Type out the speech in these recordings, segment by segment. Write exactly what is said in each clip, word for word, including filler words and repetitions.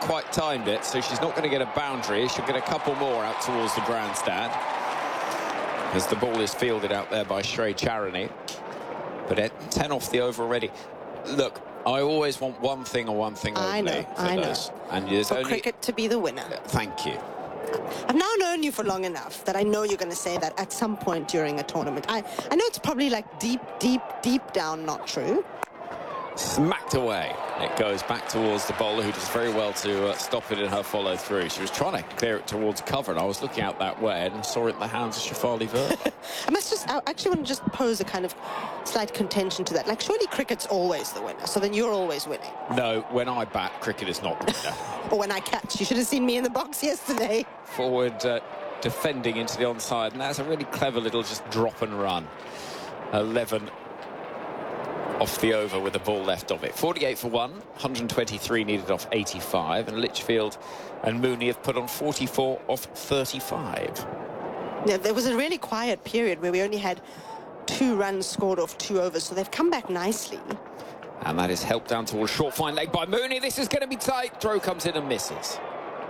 quite timed it, so she's not going to get a boundary. She'll get a couple more out towards the grandstand, as the ball is fielded out there by Shrey Charani. But at ten off the over already. Look, I always want one thing or one thing only. I know, for I those. know. And there's For only... cricket to be the winner. Thank you. I've now known you for long enough that I know you're going to say that at some point during a tournament. I, I know it's probably like deep, deep, deep down not true. Smacked away. It goes back towards the bowler, who does very well to uh, stop it in her follow-through. She was trying to clear it towards cover, and I was looking out that way and saw it in the hands of Shafali Verma. I must just, I actually want to just pose a kind of slight contention to that. Like, surely cricket's always the winner, so then you're always winning. No, when I bat, cricket is not the winner. Or when I catch. You should have seen me in the box yesterday. Forward uh, defending into the onside, and that's a really clever little just drop and run. eleven off the over with the ball left of it. forty-eight for one, one hundred twenty-three needed off eighty-five, and Litchfield and Mooney have put on forty-four off thirty-five. Yeah, there was a really quiet period where we only had two runs scored off two overs, so they've come back nicely. And that is helped down towards short fine leg by Mooney. This is going to be tight. Throw comes in and misses.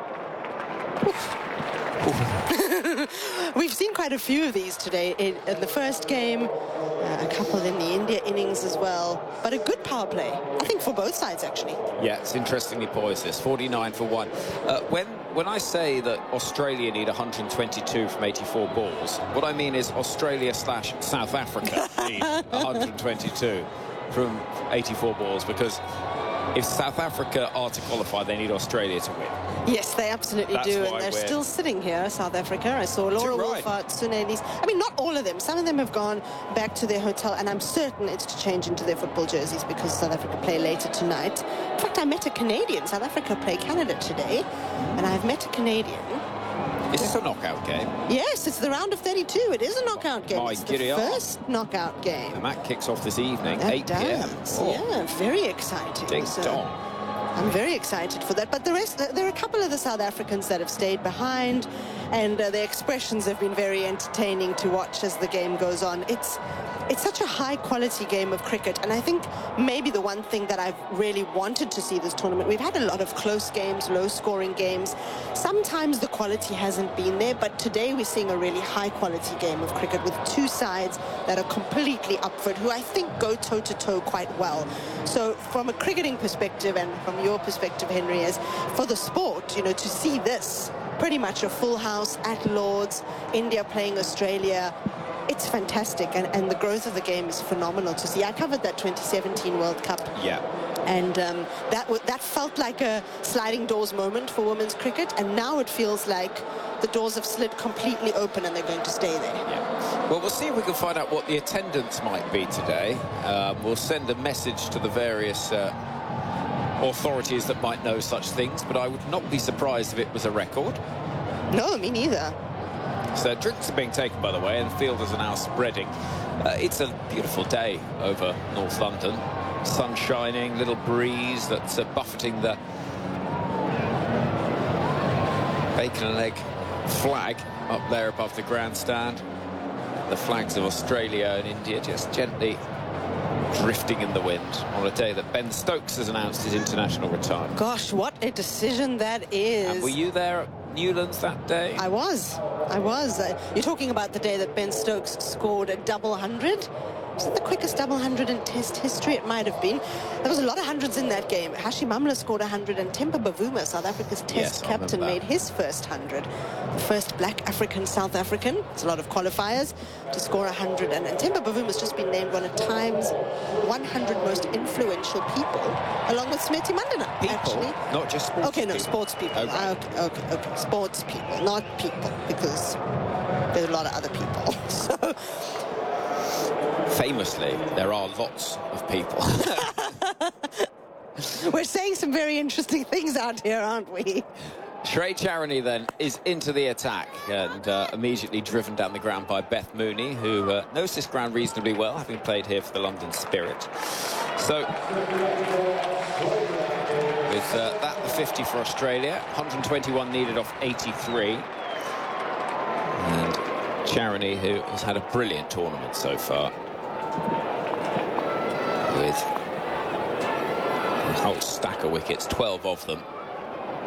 We've seen quite a few of these today in, in the first game, uh, a couple in the India innings as well, but a good power play, I think, for both sides actually. Yeah, it's interestingly poised, this forty-nine for one. Uh, when when I say that Australia need one hundred twenty-two from eighty-four balls, what I mean is Australia slash South Africa need one hundred twenty-two from eighty-four balls, because if South Africa are to qualify, they need Australia to win. Yes, they absolutely That's do, why and they're we're- still sitting here, South Africa. I saw Laura right. Wolfart, Sunellis. I mean, not all of them. Some of them have gone back to their hotel, and I'm certain it's to change into their football jerseys because South Africa play later tonight. In fact, I met a Canadian. South Africa play Canada today, and I've met a Canadian. Is this a knockout game? Yes, it's the round of thirty-two. It is a knockout game. My It's the giddy aunt. first knockout game. And that kicks off this evening, That eight p m. does. Oh, Yeah, very exciting. ding So- dong. I'm very excited for that. But the rest, there are a couple of the South Africans that have stayed behind, and uh, their expressions have been very entertaining to watch as the game goes on. It's it's such a high-quality game of cricket, and I think maybe the one thing that I've really wanted to see this tournament, we've had a lot of close games, low-scoring games. Sometimes the quality hasn't been there, but today we're seeing a really high-quality game of cricket with two sides that are completely up for it, who I think go toe-to-toe quite well. So from a cricketing perspective, and from your perspective, Henry, as for the sport, you know, to see this pretty much a full house at Lord's, India playing Australia, it's fantastic, and, and the growth of the game is phenomenal to see. I covered that twenty seventeen World Cup. Yeah. And um, that, w that felt like a sliding doors moment for women's cricket, and now it feels like the doors have slid completely open and they're going to stay there. Yeah. Well, we'll see if we can find out what the attendance might be today. Um, we'll send a message to the various uh, authorities that might know such things, but I would not be surprised if it was a record. No, me neither. So drinks are being taken, by the way, and fielders are now spreading. Uh, it's a beautiful day over North London. Sun shining, little breeze that's uh, buffeting the bacon and egg flag up there above the grandstand. The flags of Australia and India just gently drifting in the wind on a day that Ben Stokes has announced his international retirement. Gosh, what a decision that is. And were you there at Newlands that day? I was. I was. Uh, you're talking about the day that Ben Stokes scored a double hundred? Was it the quickest double hundred in Test history? It might have been. There was a lot of hundreds in that game. Hashim Amla scored a hundred, and Temba Bavuma, South Africa's Test Yes, I captain, remember. made his first hundred. The first black African South African. It's a lot of qualifiers to score a hundred. And, and Temba Bavuma's just been named one of Time's one hundred most influential people, along with Smeti Mandana, People, actually. not just sports Okay, no, people. sports people. Okay. Ah, okay, okay, okay. Sports people, not people, because there's a lot of other people. So, famously, there are lots of people. we're saying some very interesting things out here, aren't we? Shrey Charani then is into the attack and uh, immediately driven down the ground by Beth Mooney, who uh, knows this ground reasonably well, having played here for the London Spirit. So, with uh, that the fifty for Australia, one hundred twenty-one needed off eighty-three. And Charani, who has had a brilliant tournament so far, with a whole stack of wickets, twelve of them.